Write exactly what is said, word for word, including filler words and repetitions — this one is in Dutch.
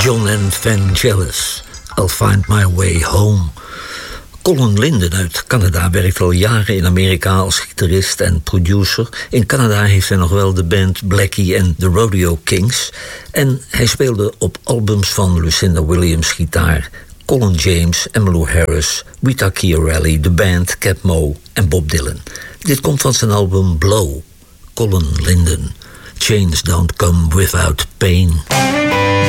John and Vangelis, I'll Find My Way Home. Colin Linden uit Canada werkt al jaren in Amerika als gitarist en producer. In Canada heeft hij nog wel de band Blackie en The Rodeo Kings. En hij speelde op albums van Lucinda Williams gitaar, Colin James, Emmylou Harris, Rita Chiarelli, The Band, Cap Moe en Bob Dylan. Dit komt van zijn album Blow. Colin Linden. Chains don't come without pain.